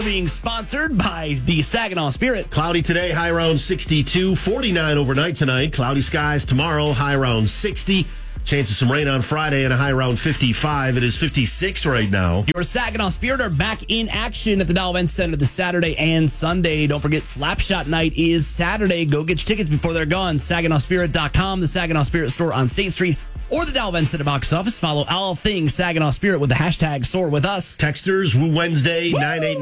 Being sponsored by the Saginaw Spirit. Cloudy today, high around 62, 49 overnight tonight. Cloudy skies tomorrow, high around 60. Chance of some rain on Friday and a high around 55. It is 56 right now. Your Saginaw Spirit are back in action at the Dow Event Center this Saturday and Sunday. Don't forget, Slapshot Night is Saturday. Go get your tickets before they're gone. SaginawSpirit.com, the Saginaw Spirit store on State Street, or the Dow Event Center box office. Follow all things Saginaw Spirit with the hashtag Soar with Us. Texters, Woo Wednesday,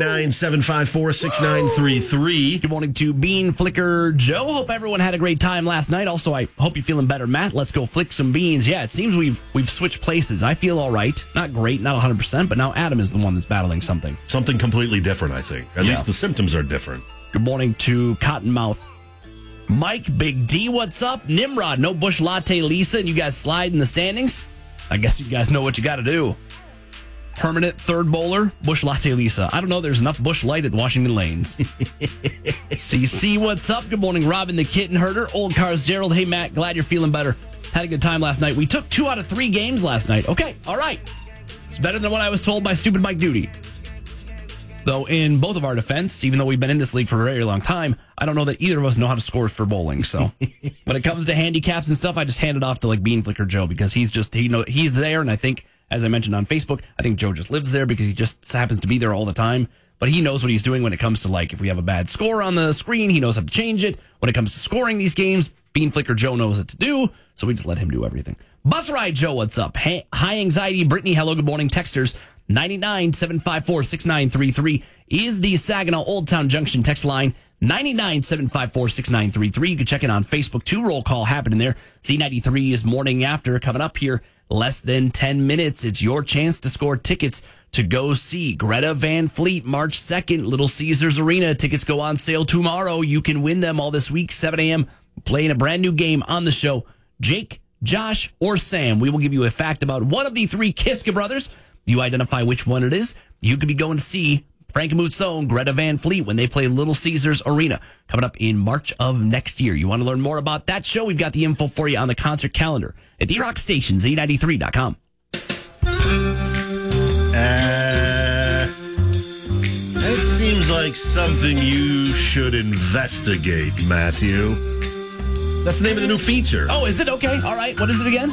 989-754-6933. Good morning to Bean Flicker Joe. Hope everyone had a great time last night. Also, I hope you're feeling better, Matt. Let's go flick some beans. Yeah, it seems we've switched places. I feel all right. Not great, not 100%, but now Adam is the one that's battling something. Something completely different, I think. At least the symptoms are different. Good morning to Cottonmouth Mike, Big D, what's up? Nimrod, no Bush Latte Lisa, and you guys slide in the standings? I guess you guys know what you got to do. Permanent third bowler, Bush Latte Lisa. I don't know, there's enough Bush Light at Washington Lanes. CC, what's up? Good morning, Robin the Kitten Herder. Old Cars Gerald, hey, Matt, glad you're feeling better. Had a good time last night. We took 2 out of 3 games last night. Okay, all right. It's better than what I was told by stupid Mike Duty. Though in both of our defense, even though we've been in this league for a very long time, I don't know that either of us know how to score for bowling. So when it comes to handicaps and stuff, I just hand it off to like Bean Flicker Joe because he's there. And I think, as I mentioned on Facebook, I think Joe just lives there because he just happens to be there all the time. But he knows what he's doing when it comes to like if we have a bad score on the screen, he knows how to change it. When it comes to scoring these games, Bean Flicker Joe knows what to do. So we just let him do everything. Bus Ride Joe, what's up? Hey, high anxiety Brittany, hello, good morning. Texters 99-754-6933 is the Saginaw Old Town Junction text line. 99-754-6933. You can check it on Facebook too. Roll call happening there. Z93 is morning after coming up here. Less than 10 minutes. It's your chance to score tickets to go see Greta Van Fleet March 2nd, Little Caesars Arena. Tickets go on sale tomorrow. You can win them all this week, 7 a.m. Playing a brand new game on the show. Jake, Josh, or Sam. We will give you a fact about one of the 3 Kiska brothers. You identify which one it is. You could be going to see Frankenmuth's own Greta Van Fleet when they play Little Caesars Arena coming up in March of next year. You want to learn more about that show? We've got the info for you on the concert calendar at the Rock Station, Z93.com. It seems like something you should investigate, Matthew. That's the name of the new feature. Oh, is it? Okay. All right. What is it again?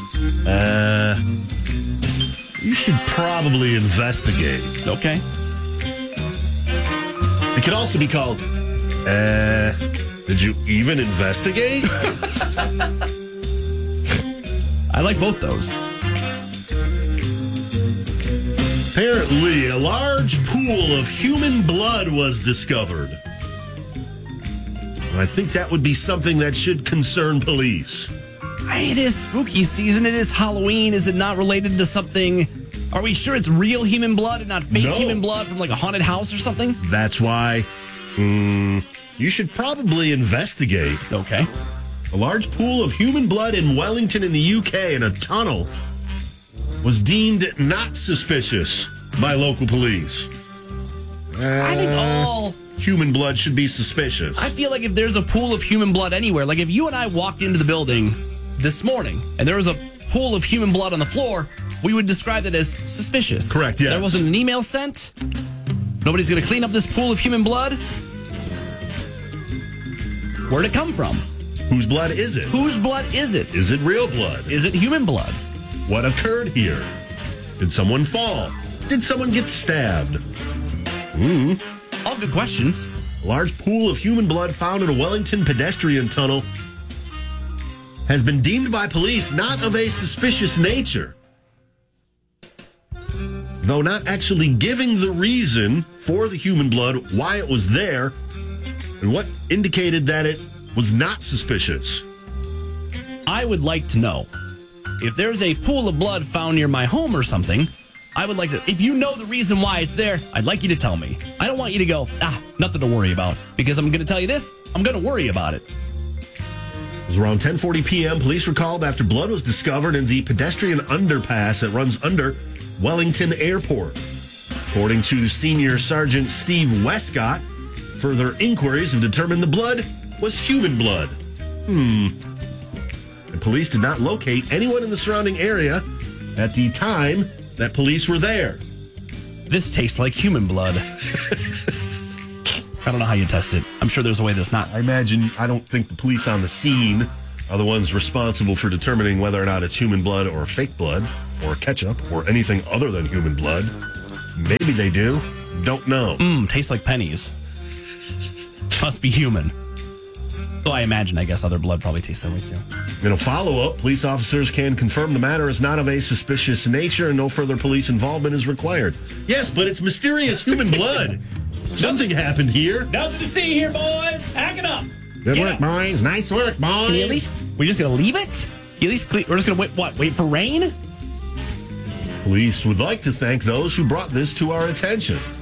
You should probably investigate. Okay. It could also be called, did you even investigate? I like both those. Apparently, a large pool of human blood was discovered. And I think that would be something that should concern police. It is spooky season. It is Halloween. Is it not related to something? Are we sure it's real human blood and not fake human blood from like a haunted house or something? That's why you should probably investigate. Okay. A large pool of human blood in Wellington in the UK in a tunnel was deemed not suspicious by local police. I think all human blood should be suspicious. I feel like if there's a pool of human blood anywhere, like if you and I walked into the building this morning and there was a pool of human blood on the floor, we would describe it as suspicious. Correct, yes. There wasn't an email sent. Nobody's going to clean up this pool of human blood. Where'd it come from? Whose blood is it? Whose blood is it? Is it real blood? Is it human blood? What occurred here? Did someone fall? Did someone get stabbed? All good questions. A large pool of human blood found in a Wellington pedestrian tunnel has been deemed by police not of a suspicious nature. Though not actually giving the reason for the human blood, why it was there, and what indicated that it was not suspicious. I would like to know if there's a pool of blood found near my home or something. I would like to, if you know the reason why it's there, I'd like you to tell me. I don't want you to go, nothing to worry about. Because I'm going to tell you this, I'm going to worry about it. It was around 10:40 p.m. Police were called after blood was discovered in the pedestrian underpass that runs under Wellington Airport. According to Senior Sergeant Steve Westcott, further inquiries have determined the blood was human blood. And police did not locate anyone in the surrounding area at the time that police were there. This tastes like human blood. I don't know how you test it. I'm sure there's a way that's not. I don't think the police on the scene are the ones responsible for determining whether or not it's human blood or fake blood or ketchup or anything other than human blood. Maybe they do. Don't know. Tastes like pennies. Must be human. So I imagine, I guess, other blood probably tastes that way too. In a follow-up, police officers can confirm the matter is not of a suspicious nature and no further police involvement is required. Yes, but it's mysterious human blood. Something happened here. Nothing to see here, boys. Pack it up. Good work, boys. Nice work, boys. Can you at least, we're just going to leave it? At least we're just going to wait for rain? Police would like to thank those who brought this to our attention.